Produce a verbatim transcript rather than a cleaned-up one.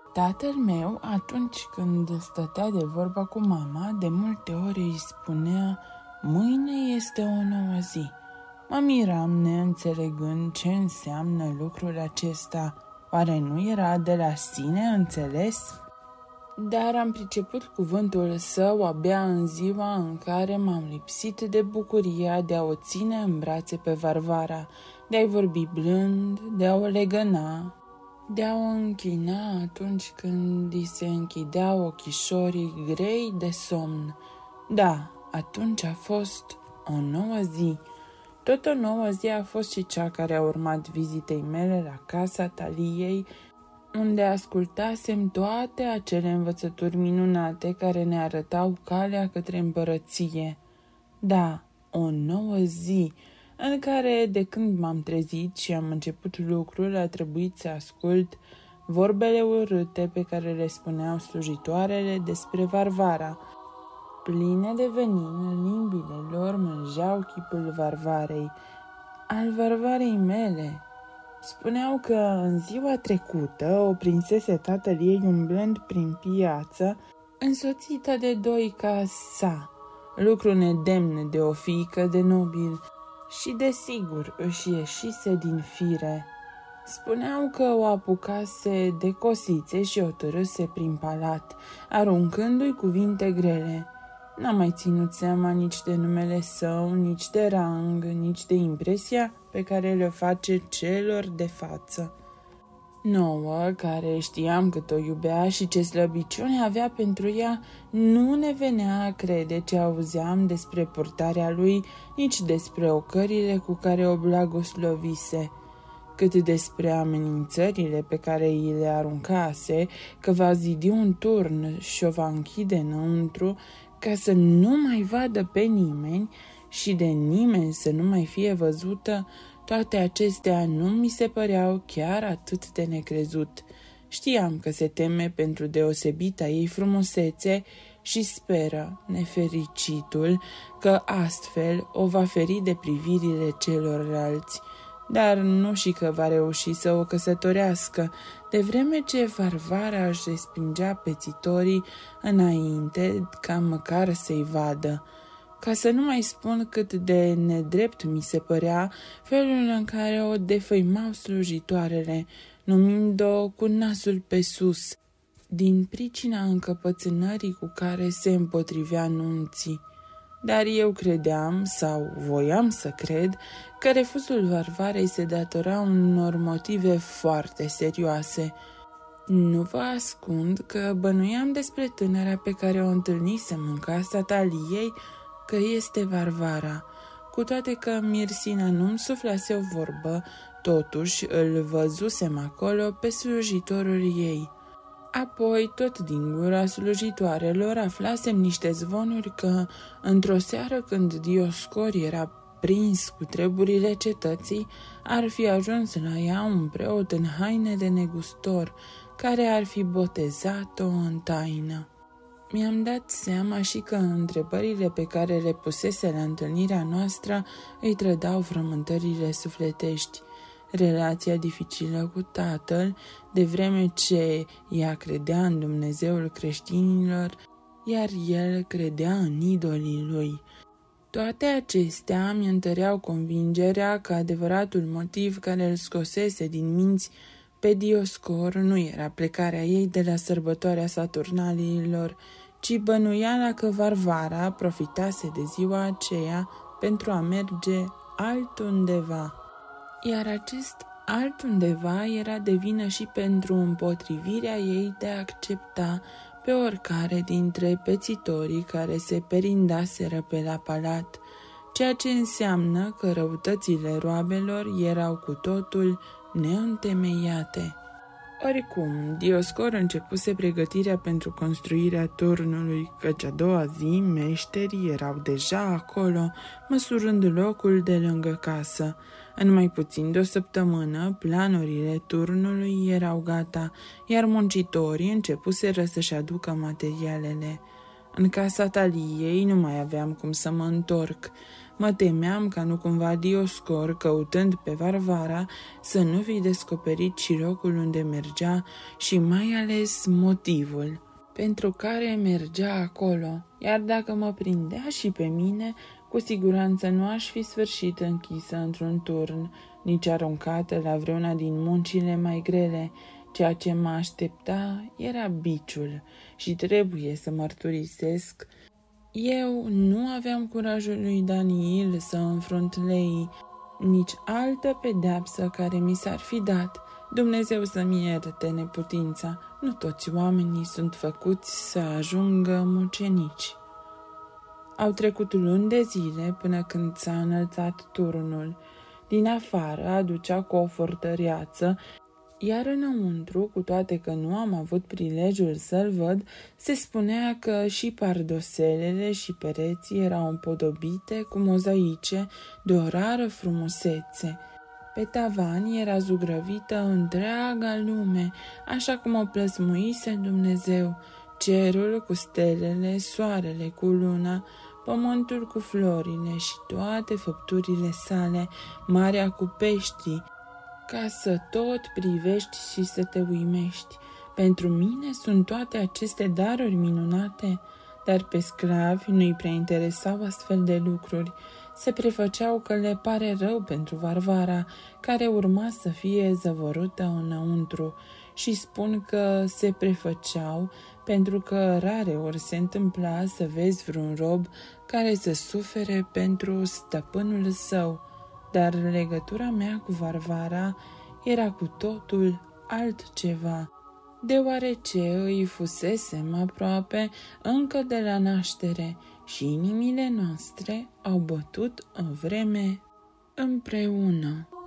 Tatăl meu, atunci când stătea de vorbă cu mama, de multe ori îi spunea: "Mâine este o nouă zi." Mă miram neînțelegând ce înseamnă lucrul acesta. Oare nu era de la sine înțeles? Dar am priceput cuvântul său abia în ziua în care m-am lipsit de bucuria de a o ține în brațe pe Varvara, de a-i vorbi blând, de a o legăna, de a o închina atunci când îi se închideau ochișorii grei de somn. Da, atunci a fost o nouă zi. Tot o nouă zi a fost și cea care a urmat vizitei mele la casa Taliei, unde ascultasem toate acele învățături minunate care ne arătau calea către împărăție. Da, o nouă zi, în care, de când m-am trezit și am început lucrul, a trebuit să ascult vorbele urâte pe care le spuneau slujitoarele despre Varvara. Pline de venin, limbile lor mânjeau chipul Varvarei, al Varvarei mele. Spuneau că în ziua trecută o prinsese tatăl ei umblând prin piață, însoțită de doi ca sa, lucru nedemn de o fiică de nobil, și desigur își ieșise din fire. Spuneau că o apucase de cosițe și o târâse prin palat, aruncându-i cuvinte grele. N-am mai ținut seama nici de numele său, nici de rang, nici de impresia pe care le face celor de față. Nouă, care știam cât o iubea și ce slăbiciune avea pentru ea, nu ne venea a crede ce auzeam despre purtarea lui, nici despre ocările cu care o blagoslovise, cât despre amenințările pe care îi le aruncase, că va zidi un turn și o va închide înăuntru, ca să nu mai vadă pe nimeni și de nimeni să nu mai fie văzută. Toate acestea nu mi se păreau chiar atât de necrezut. Știam că se teme pentru deosebita ei frumusețe și speră, nefericitul, că astfel o va feri de privirile celorlalți, dar nu și că va reuși să o căsătorească, de vreme ce Varvara își respingea pețitorii înainte ca măcar să-i vadă. Ca să nu mai spun cât de nedrept mi se părea felul în care o defăimau slujitoarele, numind-o cu nasul pe sus, din pricina încăpățânării cu care se împotrivea nunții. Dar eu credeam, sau voiam să cred, că refuzul Varvarei se datora unor motive foarte serioase. Nu vă ascund că bănuiam despre tânăra pe care o întâlnisem în casa Taliei că este Varvara, cu toate că Mirsina nu-mi suflase o vorbă, totuși îl văzusem acolo pe slujitorul ei. Apoi, tot din gura slujitoarelor, aflasem niște zvonuri că, într-o seară când Dioscor era prins cu treburile cetății, ar fi ajuns la ea un preot în haine de negustor, care ar fi botezat-o în taină. Mi-am dat seama și că întrebările pe care le pusese la întâlnirea noastră îi trădau frământările sufletești. Relația dificilă cu tatăl, de vreme ce ea credea în Dumnezeul creștinilor, iar el credea în idolii lui. Toate acestea mi întăreau convingerea că adevăratul motiv care îl scosese din minți pe Dioscor nu era plecarea ei de la sărbătoarea Saturnaliilor, ci bănuiala că Varvara profitase de ziua aceea pentru a merge altundeva. Iar acest altundeva era de vină și pentru împotrivirea ei de a accepta pe oricare dintre pețitorii care se perindaseră pe la palat, ceea ce înseamnă că răutățile roabelor erau cu totul neîntemeiate. Oricum, Dioscor începuse pregătirea pentru construirea turnului, căci a doua zi meșterii erau deja acolo, măsurând locul de lângă casă. În mai puțin de o săptămână, planurile turnului erau gata, iar muncitorii începuseră să-și aducă materialele. În casa Taliei nu mai aveam cum să mă întorc. Mă temeam ca nu cumva Dioscor, căutând pe Varvara, să nu fi descoperit și locul unde mergea și mai ales motivul pentru care mergea acolo, iar dacă mă prindea și pe mine, cu siguranță nu aș fi sfârșit închisă într-un turn, nici aruncată la vreuna din muncile mai grele. Ceea ce mă aștepta era biciul și trebuie să mărturisesc, eu nu aveam curajul lui Daniel să înfrunt leii, nici altă pedeapsă care mi s-ar fi dat. Dumnezeu să-mi ierte neputința, nu toți oamenii sunt făcuți să ajungă mucenici. Au trecut luni de zile până când s-a înălțat turnul. Din afară aducea cu o fortăreață, iar înăuntru, cu toate că nu am avut prilejul să-l văd, se spunea că și pardoselele și pereții erau împodobite cu mozaice de o rară frumusețe. Pe tavan era zugrăvită întreaga lume, așa cum o plăsmuise Dumnezeu, cerul cu stelele, soarele cu luna, pământul cu florile și toate făpturile sale, marea cu peștii, ca să tot privești și să te uimești. Pentru mine sunt toate aceste daruri minunate, dar pe sclavi nu-i prea interesau astfel de lucruri. Se prefăceau că le pare rău pentru Varvara, care urma să fie zăvorâtă înăuntru, și spun că se prefăceau pentru că rare ori se întâmpla să vezi vreun rob care să sufere pentru stăpânul său. Dar legătura mea cu Varvara era cu totul altceva, deoarece îi fusesem aproape încă de la naștere și inimile noastre au bătut în vreme împreună.